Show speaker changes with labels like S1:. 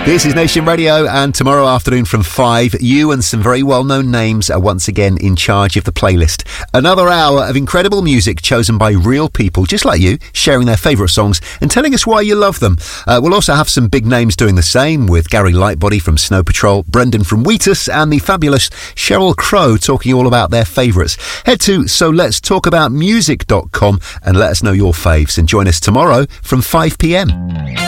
S1: This is Nation Radio, and tomorrow afternoon from 5, you and some very well-known names are once again in charge of the playlist. Another hour of incredible music chosen by real people just like you, sharing their favourite songs and telling us why you love them. We'll also have some big names doing the same, with Gary Lightbody from Snow Patrol, Brendan from Wheatus, and the fabulous Sheryl Crow talking all about their favourites. Head to soletstalkaboutmusic.com and let us know your faves, and join us tomorrow from 5 p.m.